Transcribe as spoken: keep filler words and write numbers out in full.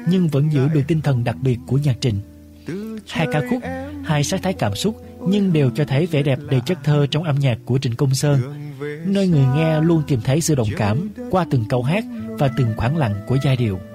nhưng vẫn giữ được tinh thần đặc biệt của nhạc Trình. Hai ca khúc, hai sắc thái cảm xúc, nhưng đều cho thấy vẻ đẹp đầy chất thơ trong âm nhạc của Trịnh Công Sơn, nơi người nghe luôn tìm thấy sự đồng cảm qua từng câu hát và từng khoảng lặng của giai điệu.